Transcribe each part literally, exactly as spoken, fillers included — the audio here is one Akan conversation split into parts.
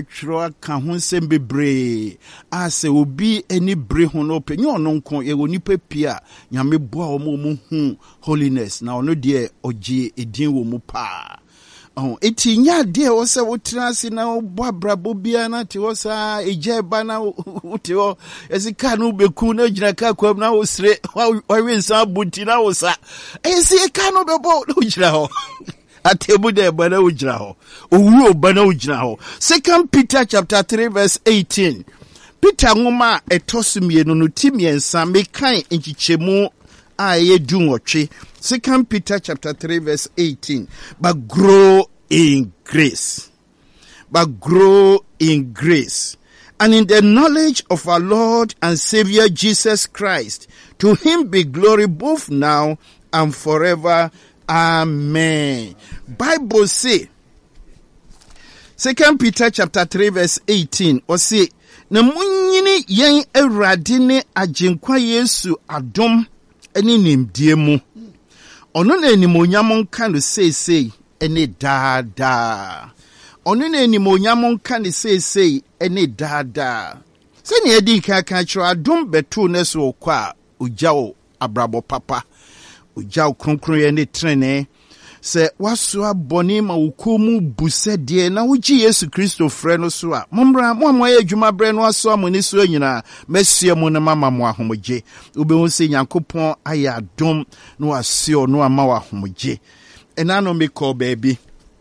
otwro aka ho nsem bebre ase obi ani bre ho no penye ono nko ye wonipa pia nyame boa wo mo hu holiness na ono de ogie edin wo mu pa. Oh, eti nya de wo se wo trase na wo abrabo bia na te wo sa eje ba na wo te wo esika no beku na gina ka kwam na wo sre wa wensa buti na wo sa esi ka no bebo no gina ho atebu de ba na wo gina ho owu oba na wo gina ho. Second Peter chapter three verse eighteen. Peter ngoma etosumienu no timiensa mekan enchichemu aye dunwotwe. Second Peter chapter three verse eighteen. But grow in grace. But grow in grace. And in the knowledge of our Lord and Savior Jesus Christ. To him be glory both now and forever. Amen. Bible say, Second Peter chapter three verse eighteen. Or say, na munyini yen Awurade ne agenkwa Yesu adom eni nimdie mu. Ono na enimonyam nka no seesei ene daada. Ono na enimonyam nka no seesei ene daada. Se ne edi nka ka kiro adom betu ne so kwa ugyawo abrabo papa. Ugyawo kronkron ye ne trene. Se waso aboni ma ukomu busede na uji Yesu Kristo frɛ no so a momra mo amoye adwuma bre no aso amoni so nyina mesie mo na mama mo ahomgye obehu se Nyankopɔn aya dom no asio no ama wa ahomgye ena no me call baby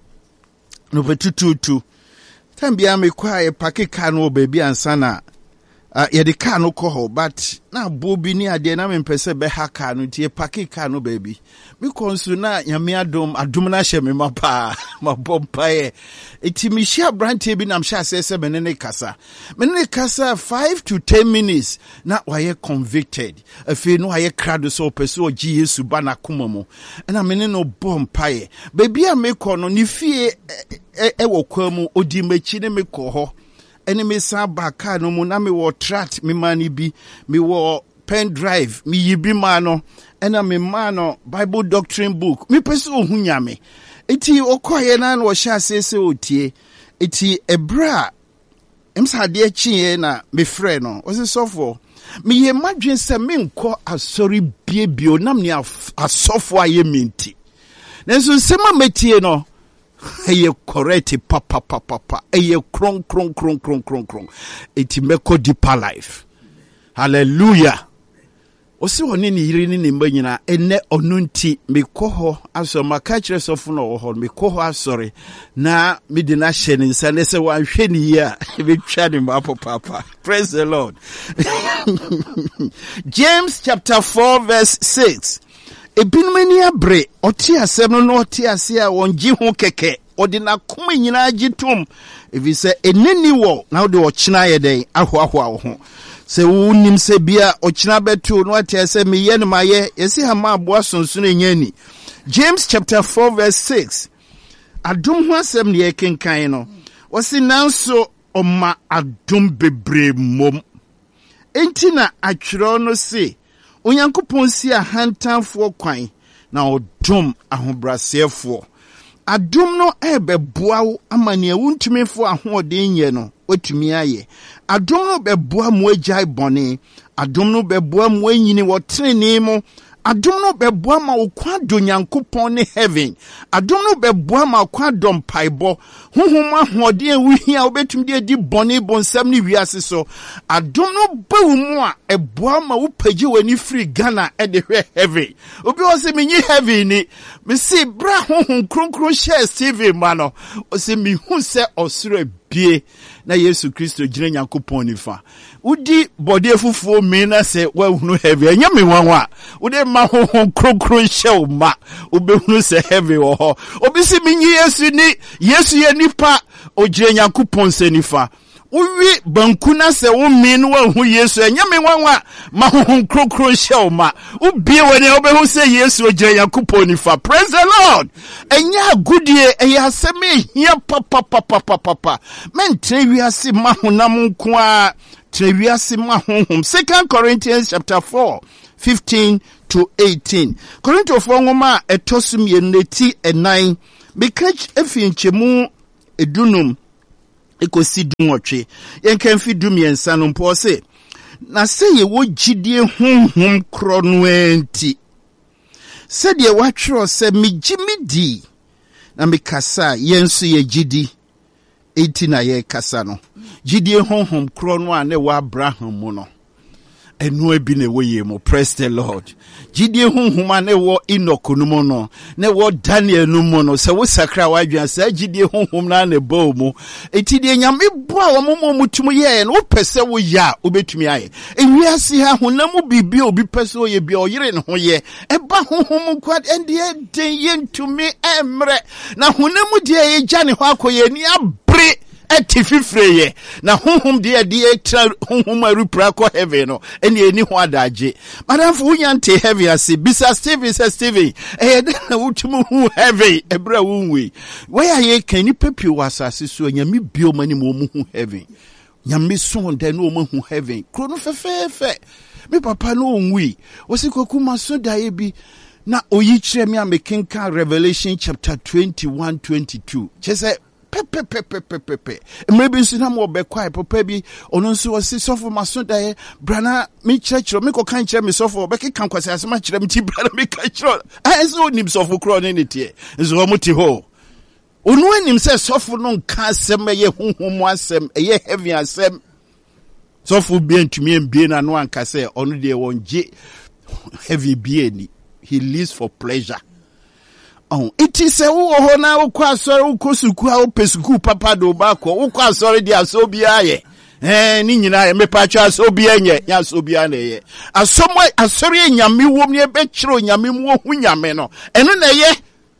no betututu tambia me kwa e pakeka no baby ansa na Uh, yeah, the car no call, but now Bobby near the name pese be haka no tie paki car no baby. Because na yami adom adumna she me mapa ma bompae. Iti mi share brand tebi na msha sese menene kasa. Menene kasa five to ten minutes na waye convicted. Afi no waye crowd so peso ji Yesu bana kumomo. Na menene no bompae. Baby a me kono ni fie e e wo kwamu odi mechi ne me koho. Enemy saba car no mu na me wo tract me mani bi me wo pen drive me yibi mano ena me mano Bible doctrine book me pese ohu nyame eti okoye na na wo sha sese otie eti ebra emsa de achie na me frɛ no wo se sofo me ye madwen se me nko asori biebio nam ne asofo aye minti nenso sema metie no eye correct papa papa papa eye kron kron kron kron kron kron eti meko deeper life. Hallelujah. Osi woni ni yiri ni mba nyina ene onunti mekoho aso maka kire sofo no ho mekoho asori na medi na hye ni nsa ne se wanhwe ni ya be twa ni mapo papa. Praise the Lord. James chapter four verse six. Ebinumani abre oti asem no no oti ase a wonji ho keke odi na koma nyina agitum evi se eneni wo na odi ochina ye den aho aho aho ho se wunim se bia ochina betu no ati ase me ye no maye yesi ha ma abo asonso enyani. James chapter four verse six. Adum ho asem ne yekenkan no wasi nanso oma adum bebre mom enti na atwero no se Onyankopɔn si ahantanfo kwan na odom ahobrasefo. Adom no ebeboa wo amane awuntumefo ahoɔden ye no otumi aye. Adom no beboa mo agyae bɔne. Adom no beboa mo anyini wo trenee mo. Adom no beboa ma okwa do Nyankopɔn ne heaven. Adom no beboa ma okwa dom paibo. Honhom ahoɔden awuhia obetum de di bɔne bonsam ne wiase so. Adom no bawu mu a eboa ma wo pagye wani free Ghana e de hwe heaven. Obi wo se menyi heaven ni. Me se bra honhom kronkron share Steve ma no. O se mi hu se osoro bie na Yesu Kristo gire Nyankopɔn nifa. Udi body fufuo me na se wa hunu heaven. Enya me wanwa. Udi ma honhom kronkron share ma. Obi hunu se heaven wo ho. Obi se menyi Yesu ni Yesu ye nipa o gire Nyankopɔn se nifa. Uwi bankuna se wo min wa hu Yesu enya me wanwa ma honhom kronkron share ma. Ubi woni obehu se Yesu o gire Nyankopɔn nifa. Praise the Lord. Enya agudie eya aseme hia papa papa papa. Men trewiase ma honam nko a trewiase ma honhom. Second Corinthians chapter four fifteen to eighteen. Corinthians four ngoma etosum ye neti enan. Bekach efi nchemu edunum ekosi dunwotwe yenkan fi dumiensa no mpo se na se ye wo gidie honhom kro no enti se de watwro se migimidi na mekasa yenso ye gidi enti na ye kasa no gidie honhom kro no a ne wa Abraham mu no enu ebi ne wo ye mo. Praise the Lord. Gidie honhom a ne wo Enoch no mo no ne wo Daniel no mo no se wo sakra wa adwan se gidie honhom na ne ba mu enti de nyame bo a wo mo mutum ye no pese wo ya obetumi aye ewiase ha honam bibi obi pese wo ye bia oyire ne ho ye eba honhom kwad ende den ye ntumi emre na honam de ye gya ne ho akoye ni abre etififreye na honhom de de etra honhom arupra ko heaven no ene eni ho adaje madam fu nyante heaven ase bisa Steven says Steven eh de na wutumu hu heaven ebra wunwe we aye kan ni pepi wasase so nyame bio mani mo mu hu heaven nyame so de no mo hu heaven kro no fefefe me papa no onwi osikoku maso dae bi na oyi kire me amekenka Revelation chapter twenty-one twenty-two chese pepe pepe pepe pepe maybe nso na mo be kwai papa bi ono nso wose sofo maso dae brana me church me ko kan kire me sofo be kan kwase asema kire me ti brana me kan kire ah enso nim sofo kro ne ne tie enso mo ti ho onu anim se sofo no nka asem ye honhom asem ye heavy asem sofo bi antumi embie na no anka se ono de wonje heavy bi ni he lives for pleasure. Oh, it is a wo na wo kwa sori wo kosuku a wo pesuku papa do ba ko wo kwa sori dia so bia ye eh ni nyina ye mepa twa so bia nye nya so bia na ye asomo asori nyame wom ne be kiro nyame mu hu nyame no eno na ye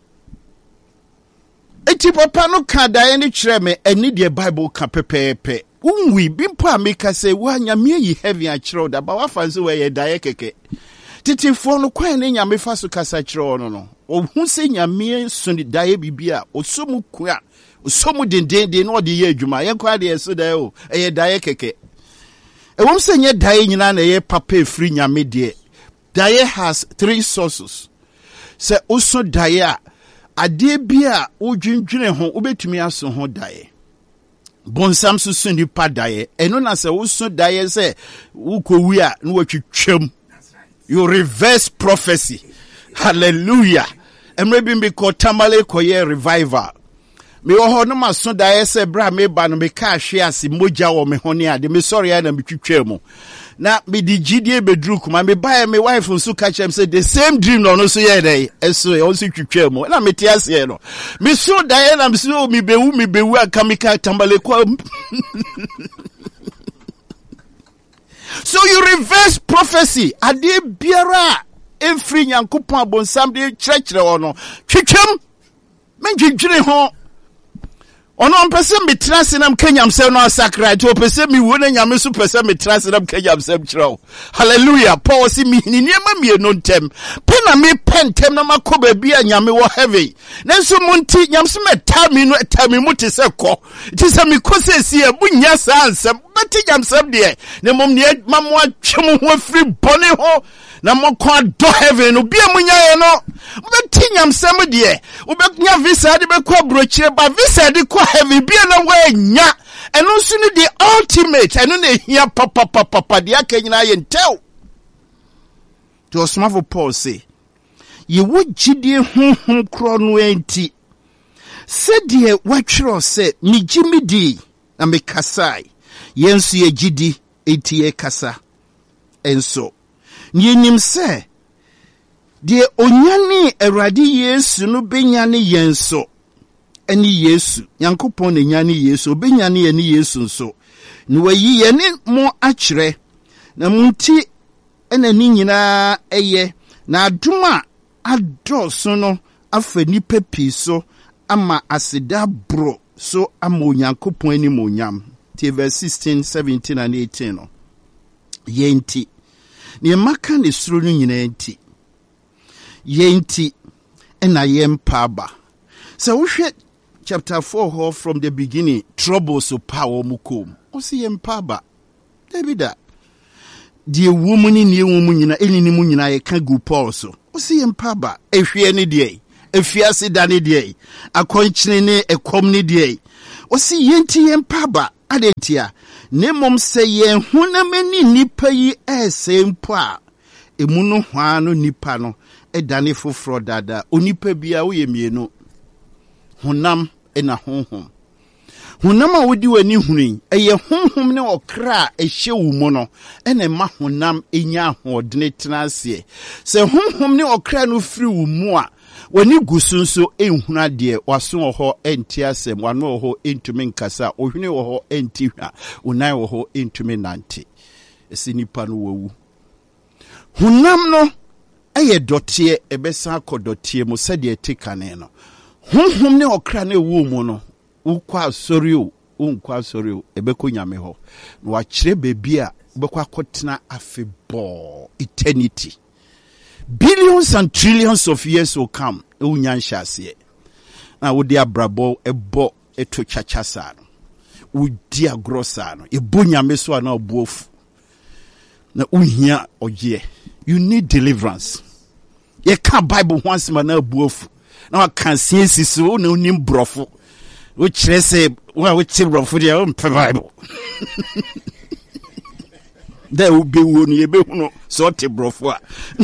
eti papa no ka da ni kire me eni de Bible ka pepepe unwi bimpo ameka se wo nyame yi heavy a kiro da ba wa fanse we ye da ye keke titifo no kwan ne nyame fa so kasa kiro no no ohun se nyame so ni dae bibia osomu kua osomu dendende no de ye adwuma ye kwa de so dae o eye dae keke ewom se nye dae nyina na ye papa efri nyame de dae has three sources se oso dae a ade bia odwindwene ho obetumi aso ho dae bonsam so so ni pa dae eno na se oso dae se ukowi a no watwitwam you reverse prophecy. Hallelujah. Emre bimbi ko tamale ko ye revival. Me ho no maso da ese bra me ba no me ka hwe ase moja wo me hone ade me sorry ya na me twitwa mu. Na me di gidie bedru kuma me ba me wife nso ka chem say the same dream no no so ye dey. Eso e onso twitwa mu. Na me ti ase no. Me so da ye na me so me bewu me bewu aka me ka tamale ko. So you reverse prophecy. Ade biara enfri nyankopon abonsam de kyerɛkyerɛ wɔ no twetwam menjidwire ho ono mpese metrase nam kanyamsem no asakra to pese mi wo na nyame so pese metrase nam kanyamsem kyerɛw. Hallelujah. Paul si mi ni niema mie no ntem pe na me pentem na makoba bia nyame wo heavy nanso munti nyamso meta mi no eta mi muti se kɔ ti se mi kosesi e bunya sa ansem beti nyamsem de ne mom ne mammo atwem ho afri bone ho na mokwa do heaven obi amunya ye no beti nyamsem de obenya visa de be kɔ brochire ba visa de kɔ heaven bia na wa nya eno so ne the ultimate eno na hia papa papa papa de akanyina ye ntew to osmafo Paul say ye wo gidie honhom kro no enti se de watwero se mi gimidi na me kasai yensu ye gidi enti ye kasa enso ni nim se de onyane Awurade Yesu no benyane yenso eni Yesu Yankopon ne nyane Yesu benyane eni Yesu nso ni wayi ye ne mo akyere na munti ena ni nyina eye na adoma adoso no afa nipa pi so ama aseda bro so ama Onyankopon ani monyam. T verse sixteen, seventeen and eighteen no yenti ne maka ne suro no nyina enti yenti ena yempa ba. So we hwɛ chapter four from the beginning troubles so power mukom o se yempa ba David die womuni ne womu nyina enini mu nyina ye ka gu Paul so o se yempa ba ehwe ne die efiase da ne die akonkyene ne ekom ne die Osi yenti yempaba adentia. Nemom se yen hunameni nipa yi ese mpo a emu no hwa no nipa no edane foforo dada onipa bia wo yemienu honam ena honhom honam a wodi wani hunu eye honhom ne okra ehye wo mu no ena ma honam enya ahodene tenase se honhom ne okra no firi wo mu a wani gusunso enhuna de waso ho enti asem wano ho entumi nkasa ohwene ho enti hwa unan ho entumi nante esi nipa no wawu honam no eye dotie ebesa akodotie mu sede etikane no honhom ne okra na ewu mu no ukwa asori o unkwa asori o ebeko nyame ho na wakire bebi a ubeko akotena afebo eternity. Billions and trillions of years will come. Unyan shasiye. Na udia brabo ebo eto chachasano. Udia grosano. Ibunya meswa na obuofu. Na unya oje. You need deliverance. Ye can't Bible once man na obuofu. Na wa kansiye sisu na unim brofu. Which rese wa which brofu dia umpe Bible. There will be one yebe uno sorte brofu.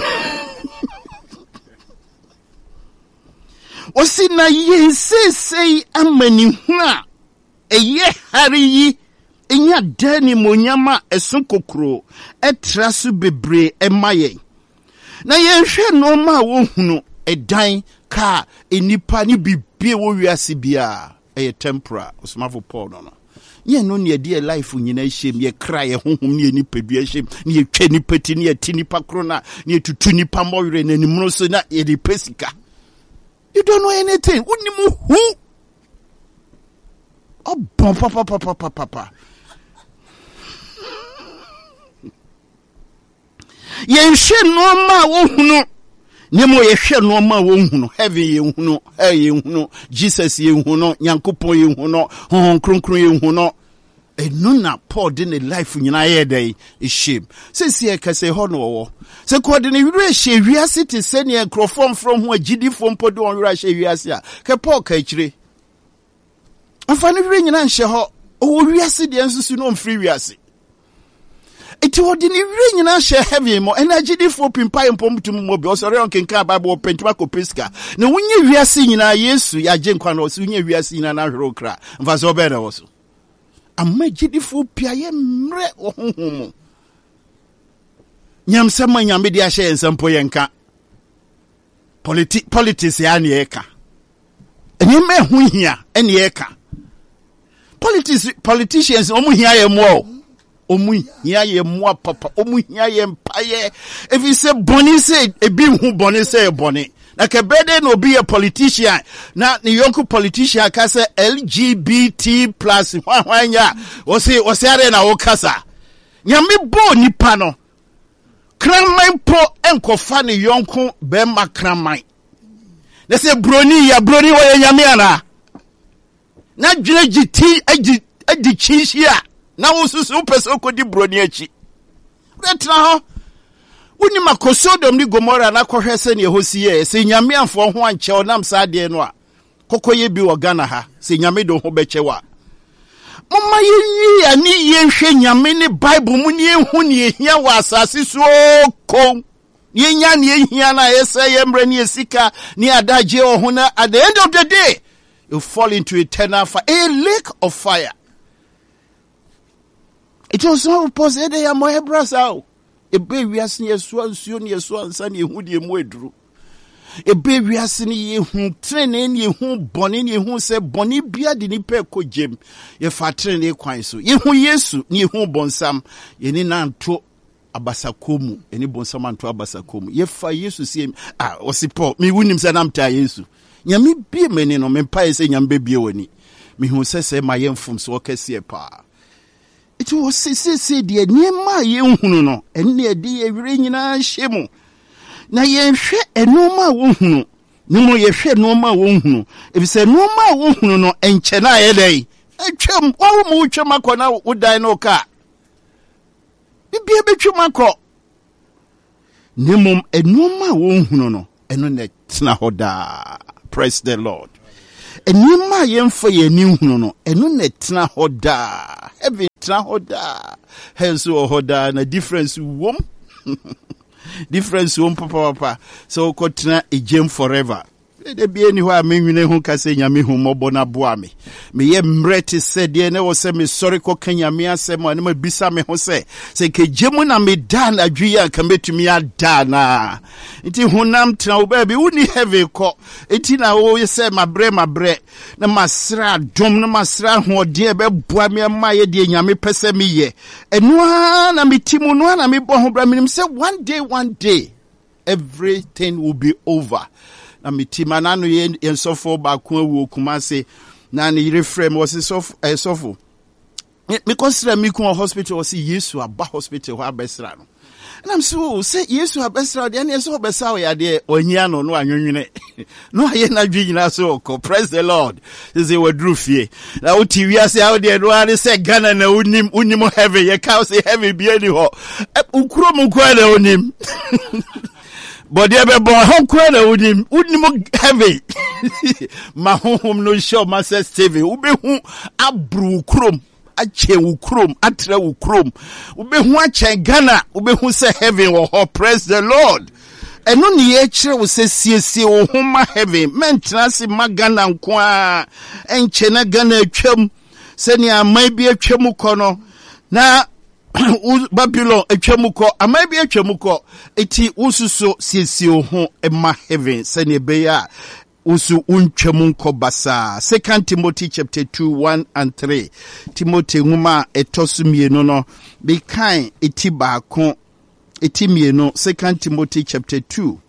Osi na ye se say amani huna eye hari yi enya dani monyama esun kokro etrasu bebre emaye na ye hwe no ma wo hunu edan ka enipa ni bibie wo wiase bia eye tempera osmafo Paul no no ye no ne de life nyina hyem ye kra ye honhom ne enipa dua hyem ne ye twa nipa ti ne ye ti nipa kro na ne ye tutu nipa mowere na nimro so na ye de pesika. You don't know anything. Unimu who? Oh, papa, papa, papa, papa. Ye she no ma wo hunu. Nemo ye she no ma wo hunu. Heaven ye hunu, hell ye hunu, Jesus ye hunu, Nyankopon ye hunu, hon kronkron ye hunu. E nuna Paul de ne life nyina ye dey is shame. Se se ka se ho no wo. Se ko de ne wure hye wiase te se ne enkrofom from ho agidi fom podo on wure hye wiase a. Ke Paul ka kire. Afa ne wure nyina hye ho. O wiase de ensusu no mfiri wiase. Eti wo de ne wure nyina hye heaven mo energy fo pimpa empom tum mo bi o sori on kenka Bible pentima ko peska. Ne wunye wiase nyina Yesu ya je nkwa no so wunye wiase nyina na hwere okra. Mfa so be na wo so. Amma jidifu pia ye mre ohunhumu. Nyamsema nyame di ahye ensampo yenka. Politi politics ya ne eka. Eni me hu hia eni eka. Politics politicians omu hia ye mo. Omu hia ye mo papa, omu hia ye mpaye. If you say boni say ebi hu boni say boni. Na kebede no be a politician. Na ni yonku politician kase L G B T plus wanya. Wose wose are na okasa. Nyame bo nipa no. Kramman po enkofa ni yonku bema kramman. Na se broni ya broni wa nyame ana. Na dwene giti agi agi chinhia. Na wosusu pese okodi broni achi. Retra ho. Uni makosodom ni Gomora na kohwese ne hosiye se nyame amfo ho anche onam saade no a kokoye bi wo Ghana ha se nyame do ho bechewa mama yenyi ya ni yenhwe nyame ne Bible mu ne hu ne ehia wa asase so ko yenya ne ehia na yesa yemre ne esika ne adaje ho na at the end of the day you fall into eternal fire, a lake of fire. It was not possible ya mo hebrasa ebe wiase ne yeso ansuo ne yeso ansa ne ehu de mu eduru ebe wiase ne yehu trene ne yehu bone ne yehu se bone bia de ni pe kogem ye fa trene kwan so yehu Yesu ne yehu bonsam ye ni nanto abasakomu eni bonsam anto abasakomu ye fa Yesu sie ah osipo mi wunim se namta Yesu nyame bie meni no me pa se nyambe bie wani mi hu se se ma yemfum so kase pa. It was say say de niema ye hunu no enne de ye wire nyina hyemu na ye hwe enoma wo hunu ni mo ye hwe enoma wo hunu e bi se enoma wo hunu no enche na ye dai atwam wo mo twam akona wo dan no ka bibia betwam akọ ni mom enoma wo hunu no eno ne tena hoda. Praise the Lord. enima yemfa ye ni hunu no eno na tena hoda heaven tena hoda henso hoda na difference wom difference wom papa papa so ko tena ejem forever de bia ni ho a menwene ho kase nyame hu mobo na boa me me ye mrete se de ne wo se me sorry ko kanyame asem ane ma bisa me ho se se ke jemu na me da na dwia ka metumi ada na nti honam tena wo ba bi uni heaven ko enti na wo se mabre mabre na masra dom na masra ho de be boa me ma ye de nyame pese me ye eno na metimu no na me bo ho bra me say one day one day everything will be over. Na mitima nanu ye ensofo ba ko awu Kumase na ne yire frame was sofo esofo me consider me ko hospital was Yesu aba hospital ho abesra no and I'm so say Yesu abesra de na so besa ya de onyia no no anwenwene no aye na dwina so ko praise the Lord say we dru fie na wo ti wi ase how de no ani say Ghana na unim unim heaven ye ka say heaven bi ani ho ukuro mu ko na unim but there be born home kwa na unim unim heavy ma home no show master Steve ube hu abru krom ache wu krom atra wu krom ube hu ache Ghana ube hu say heaven wo ho praise the Lord eno ni ye kire wo se siesie wo hu ma heaven mentra se magana nko a enche na Ghana atwam se ni amai bi atwam kono na Babylon etwamuko amabi etwamuko eti ususo siesie ho ema heaven sene beya usu untwamunko basa. Second Timothy chapter two one and three. Timothy nguma etosumienu no be kind eti baako eti mienu. Second Timothy chapter two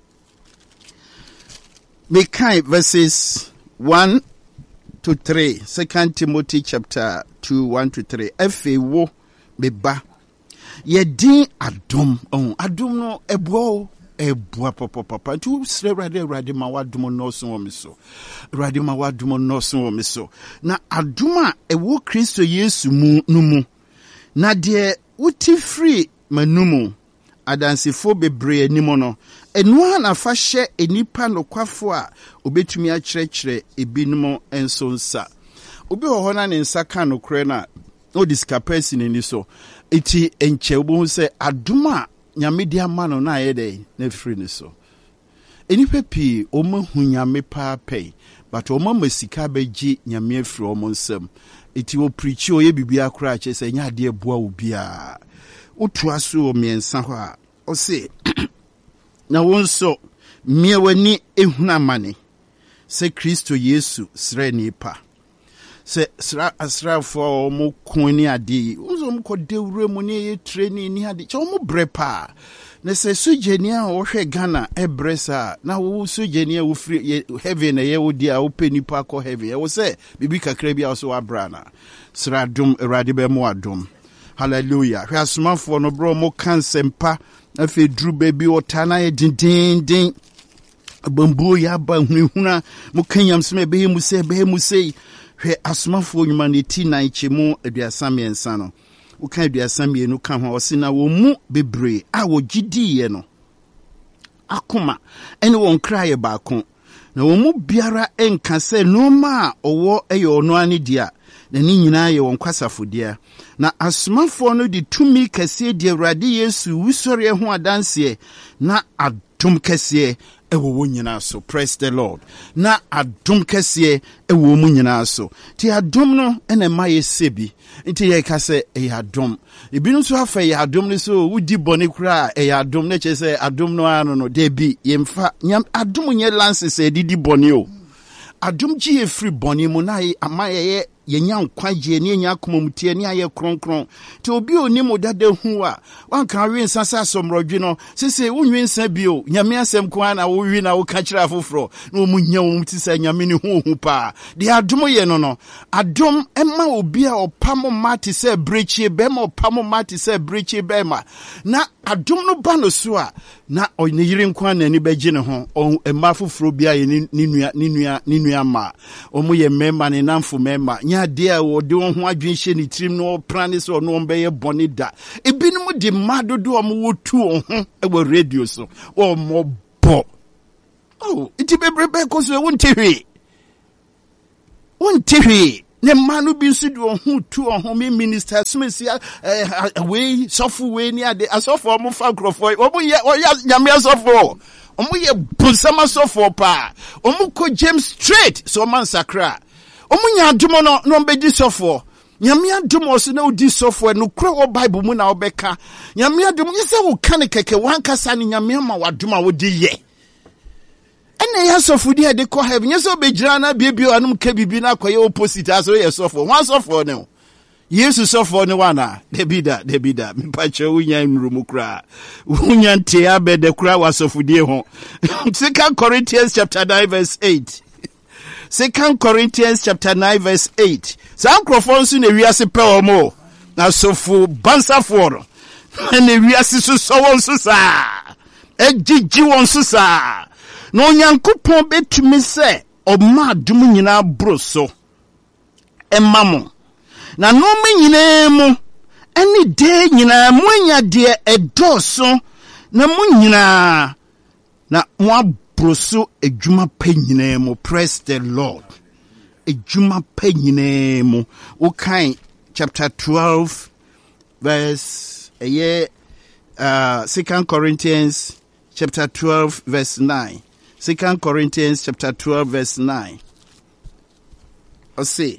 be kind verses one to three. Second Timothy chapter two one to three. Efe wo beba ye din adom on adom no ebo ebo papa papa tu sre rade rade ma wadom no so wo miso rade ma wadom no so wo miso na adoma ewo Kristo Yesu mu numu na de uti free manumu adansefo bebre animo no eno na fa hye enipa nokwafo a obetumi a kyerɛkyerɛ ebinom enso nsa obi ho ho na ne nsa ka no kre na no discapacity ni so eti enche obo se aduma nyame dia ma no na ye dey na free ni so enipa pi o ma hu nyame pa pay but o ma masika beji nyame afri o mo nsam eti o preach o ye bibia kra che se nya de boa obia otu aso o miensa ho a o se na wonso mie wani ehuna mane se Kristo Yesu sre ni pa se sra asra for mo koni ade uzo mo ko dewure mo ne ye training ni ade cho mo brepa na se sujeni a wo hwe Ghana ebresa na wo sujeni a wo free heaven ye wo dia wo penipa ko heaven ye wo se bibi kakra bia so abrana sra dum erade be mo adum hallelujah hwe asomafo no bro mo kansempa na fe dru baby otana ye din din din bambu ya ba hunhuna mo kanyam sme be mu se be mu sei hwe asomafo nyuma ne ti nan chemu aduasa miensa no wo kan aduasa mienu ka ho osina wo mu bebre a wo gidiye no akoma ene won kraye baako na wo mu biara enka se no ma owo eyo no ani dia na ni nyina ye won kwasafo dia na asomafo no di tumi kase di Awurade Yesu wusori ho adanse na adom kase ewo wo nyina so praise the Lord na adom kase ewo mu nyina so ti adom no ene ma ye sebi nti ye ka se e adom ebinu so afa ye adom ne so wudi bone kura e adom ne che se adom no ano no de bi ye mfa nyam adom nye lance se didi bone o adom ji e free bone mu na ye ama ye yenya nkwaje ne yenya akomamutie ne aye kronkron te obi oni modada hu a wanka wi nsasa asomrodwe no sese wunwi nsa bio nyame asem kwa na wo wi na wo ka kira foforo na wo munya wo mti sa nyame ne hu hu pa de adom ye no no adom ema obi a opamo mati se brechi be ma opamo mati se brechi be ma na adom no ba no so a na oyine yire nkwa na ni beje ne ho ema foforo bia ye ni nua ni nua ni nua ma omu ye mema ne namfo mema nya dia wo de won ho adwenhye ni trim no prane so no mbeye bone da ebinum de madodo om wo tu ho e wo radio so o mo bo oh iti bebrebe ko so won tehwe Wonte ne manu bi nso de ohun tu ohun me minister smesi we sofo we ni ade asofo mo fa krofo omo ye oya nyame asofo omo ye busama sofo pa omo ko James straight so man sakra omo nya adumo no no be di sofo nyame adumo so na odi sofo no kro o Bible mu na obeka nyame adumo yese wo kan keke wankasa ni nyame ma waduma wo di ye ene ya sofo di ade ko heaven yeso be gira na biebio anum ka bibi na koye opposite aso ye sofo wan sofo ne yesu sofo ne wana debida debida mpache wunya nrumu kra wunya nte abede kra wa sofo die ho Second Corinthians chapter nine verse eight Second Corinthians chapter nine verse eight San crofons ne wiase pe omo na sofo bansafo no ne wiase so so won so sa ejiji won so sa no Nyankopon betumi se oma adum nyina broso emamo na no me nyina mu eni de nyina mu anya de edoso na mu nyina na mo abroso adwuma pa nyina mu. Praise the Lord. Adwuma pa nyina mu. Okan chapter twelve verse eh uh Second Corinthians chapter twelve verse nine. Second Corinthians chapter twelve verse nine. Ose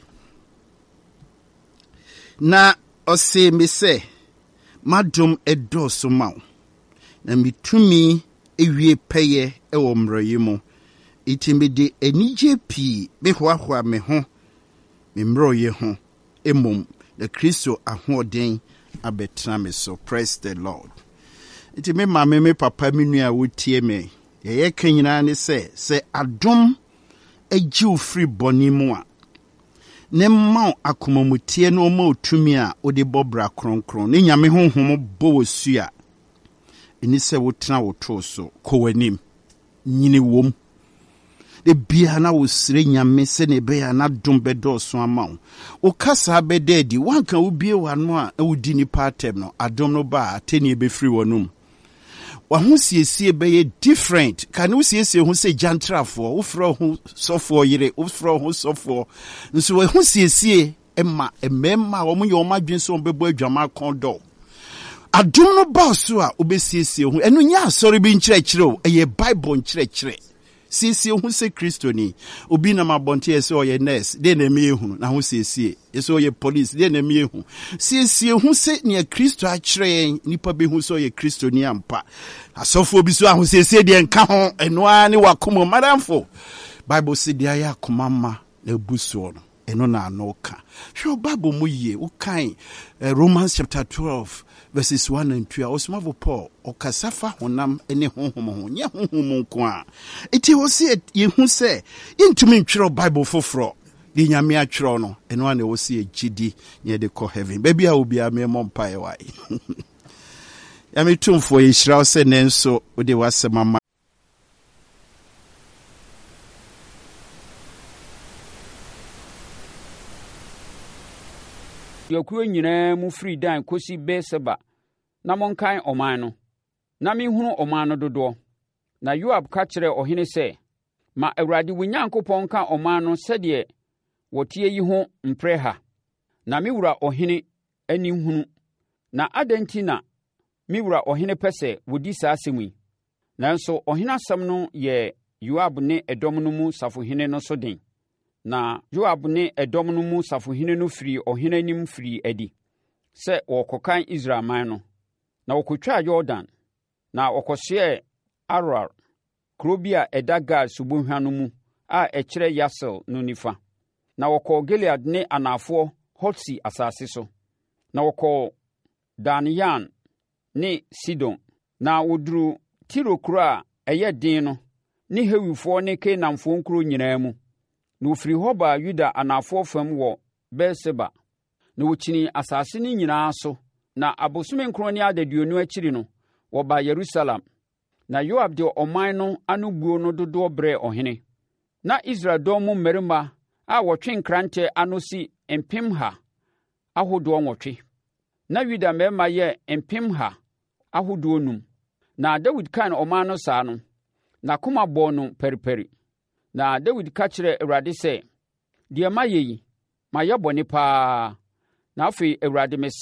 na ose me se madum edoso ma na mitumi ewie peye e wo mrayi mu itimide enije pi be hoahoa me ho me mroye ho emom the Kristo ahoden abetra me so. Praise the Lord. Itime mama me papa me nua wotie me ye kanyina ne se se adom agi ofri boni mu a ne ma akomamutie no ma otumi a ode bobra kronkron ne nyame honhom bo wosu a eni se wotena woto so kowanim nyini wom de bia na wosire nyame se ne be ya na dom bedo so ama wo kasa bededi wanka wo bie wano a wodi ni patem no adom no ba ateni e be free wonum wahu siesie be different kan wo siesie hu se jantrafo wo fro hu sofo yire wo fro hu sofo nso wahu siesie emma emma wo mu ye o madwen so bebo adwama kondo adom no ba so a obesiesie hu enu nya asori bi nkyerɛkyerɛ o eye Bible nkyerɛkyerɛ siesie hu se Kristo ni obi na mabonte ese oye nurse de na me hu na hu siesie ese oye police de na me hu siesie hu se ne Kristo a kyerɛ nipa be hu so oye Kristo ni ampa asofo bi so ahu siesie de nka ho eno a ne wakomo madamfo Bible se de aya komama na buso no eno na anoka hwe Bible mu ye ukan uh, Romans chapter twelve verses one and two. Osmavo Paul okasafa honam ene honhom ho nye honhom nko a eti wo se ye hu se intumi ntwero Bible foforo de nyame atwero no eno a na wo se agidi ye de ko heaven baby a obi a me mompa e wai ya me tumfo ye hira se nenso wo de wasema Yakuo nyina mu free dan kosi Beseba na monkan oman no na mehunu oman no dodo na Yoab ka kyerɛ ɔhene sɛ ma Awurade wo Nyankopɔn ka oman no sɛdeɛ wɔtie yi ho mpreha na mewura ɔhene ani hunu na adanti na mewura ɔhene pɛ sɛ wodi saa asɛm yi nanso ɔhene asɛm no yɛ Yoab ne ɛdɔm no mu safohene no so den na Yoab ne ɛdɔm no mu safohene no firi ɔhene anim firi adi sɛ wɔkɔkan Israel man no na wɔkɔtwaa Yordan na wɔkɔhyɛɛ Arar kuro bi a ɛda Gad subɔnhwa no mu a ɛkyerɛ Yasel no nifa na wɔkɔɔ Gilead ne anafoɔ Hotsi asase so na wɔkɔɔ Dan-Yan ne Sidon na wɔduru Tiro kuro a ɛyɛ den no ne Hewifoɔ ne Kanaanfoɔ nkuro nyinaa mu na ofiri hɔ baa Yuda anafoɔ fam wɔ Beer-Seba na wɔkyini asase no nyinaa so na abosome nkron ne adaduonu akyiri no wɔbaa Yerusalem na Yoab de ɔman no anobuo no dodoɔ brɛ ɔhene na Israel dɔm mu mmarima a wɔtwe nkrantɛ ano si mpem ha ahodoɔ nwɔtwe na Yuda mmarima yɛ mpem ha ahodoɔ num na Dawid kan ɔman no saa no n'akoma bɔɔ no periperi na Dawid ka kyerɛ Awurade sɛ deɛ mayɛ yi, mayɛ bɔne paa. Na afei, Awurade,